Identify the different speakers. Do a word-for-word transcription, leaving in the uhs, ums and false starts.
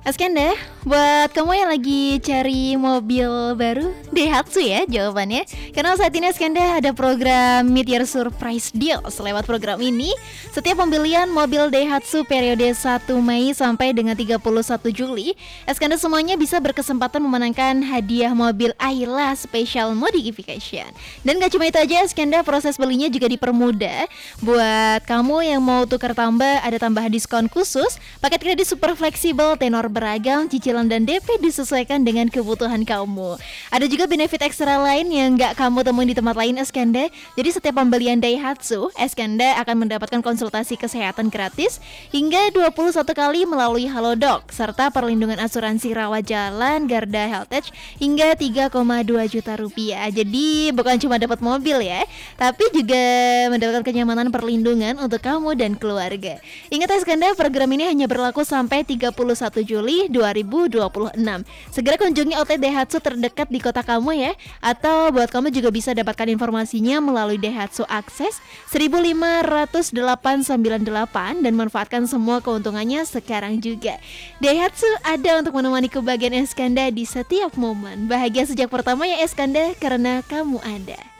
Speaker 1: Askanda, buat kamu yang lagi cari mobil baru, Daihatsu ya jawabannya. Karena saat ini Askanda ada program Mid Year Surprise Deals. Lewat program ini, setiap pembelian mobil Daihatsu periode satu Mei sampai dengan tiga puluh satu Juli, Askanda semuanya bisa berkesempatan memenangkan hadiah mobil Ayla Special Modification. Dan gak cuma itu aja, Askanda, proses belinya juga dipermudah. Buat kamu yang mau tukar tambah, ada tambahan diskon khusus, paket kredit super fleksibel, tenor beragam, cicilan dan D P disesuaikan dengan kebutuhan kamu. Ada juga benefit ekstra lain yang nggak kamu temuin di tempat lain, Askanda. Jadi setiap pembelian Daihatsu, Askanda akan mendapatkan konsultasi kesehatan gratis hingga dua puluh satu kali melalui Halodoc, serta perlindungan asuransi rawat jalan Garda Healthage hingga tiga koma dua juta rupiah. Jadi bukan cuma dapat mobil ya, tapi juga mendapatkan kenyamanan perlindungan untuk kamu dan keluarga. Ingat Askanda, program ini hanya berlaku sampai tiga puluh satu Juli dua ribu dua puluh enam. Segera kunjungi outlet Daihatsu terdekat di kota kamu ya. Atau buat kamu juga bisa dapatkan informasinya melalui Daihatsu Akses seribu lima ratus delapan sembilan delapan dan manfaatkan semua keuntungannya sekarang juga. Daihatsu ada untuk menemani kebahagiaan Askanda di setiap momen. Bahagia sejak pertama ya Askanda, karena kamu ada.